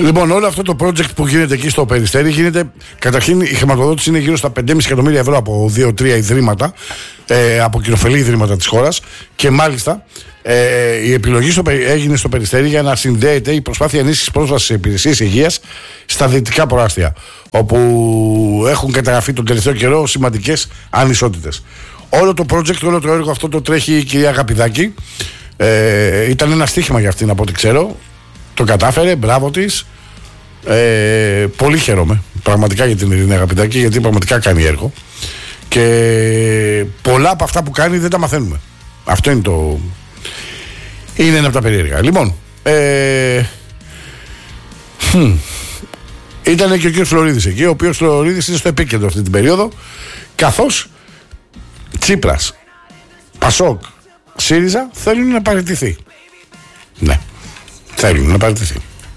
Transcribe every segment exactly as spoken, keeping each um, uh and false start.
Λοιπόν, όλο αυτό το project που γίνεται εκεί στο Περιστέρι γίνεται. Καταρχήν η χρηματοδότηση είναι γύρω στα πέντε κόμμα πέντε εκατομμύρια ευρώ από δύο τρία ιδρύματα, ε, από κοινοφελή ιδρύματα της χώρας. Και μάλιστα ε, η επιλογή στο, έγινε στο Περιστέρι για να συνδέεται η προσπάθεια ενίσχυσης πρόσβασης σε υπηρεσίες υγείας στα δυτικά προάστια, όπου έχουν καταγραφεί τον τελευταίο καιρό σημαντικές ανισότητες. Όλο το project, όλο το έργο αυτό το τρέχει η κυρία Αγαπηδάκη. Ε, ήταν ένα στοίχημα για αυτήν από ό,τι ξέρω. Το κατάφερε, μπράβο της. Ε, πολύ χαίρομαι πραγματικά για την Ειρήνη Αγαπηδάκη, γιατί πραγματικά κάνει έργο. Και πολλά από αυτά που κάνει δεν τα μαθαίνουμε. Αυτό είναι το. Είναι ένα από τα περίεργα. Λοιπόν, ε, hm, ήταν και ο κ. Φλωρίδης εκεί, ο οποίος Φλωρίδης είναι στο επίκεντρο αυτή την περίοδο, καθώς Τσίπρας, Πασόκ, ΣΥΡΙΖΑ θέλουν να παραιτηθεί. Ναι, θέλουν να παραιτηθεί.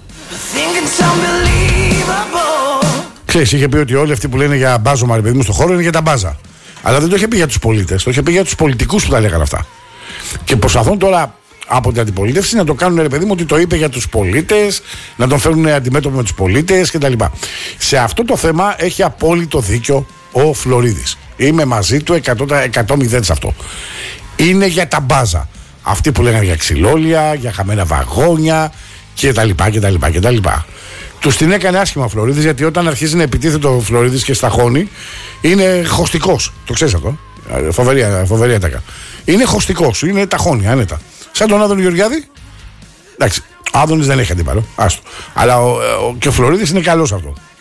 Ξέρεις, είχε πει ότι όλοι αυτοί που λένε για μπάζωμα, ρε παιδί μου, στον χώρο είναι για τα μπάζα. Αλλά δεν το είχε πει για τους πολίτες, το είχε πει για τους πολιτικούς που τα λέγανε αυτά. Και προσπαθούν τώρα από την αντιπολίτευση να το κάνουν, ρε παιδί μου, ότι το είπε για τους πολίτες, να τον φέρουν αντιμέτωπο με τους πολίτες κτλ. Σε αυτό το θέμα έχει απόλυτο δίκιο ο Φλωρίδης. Είμαι μαζί του εκατό μηδέν σε αυτό. Είναι για τα μπάζα. Αυτοί που λέγανε για ξυλόλια, για χαμένα βαγόνια κτλ. κτλ, κτλ. Τους την έκανε άσχημα ο Φλωρίδης, γιατί όταν αρχίζει να επιτίθεται ο Φλωρίδης και σταχώνει, είναι χωστικός. Το ξέρεις αυτό. Φοβερή, φοβερή ατάκα. Είναι χωστικός, είναι ταχώνει, άνετα. Σαν τον Άδωνη Γεωργιάδη. Εντάξει, ο Άδωνης δεν έχει αντίπαλο. Άστο. Αλλά ο, ο, και ο Φλωρίδης είναι καλός αυτό.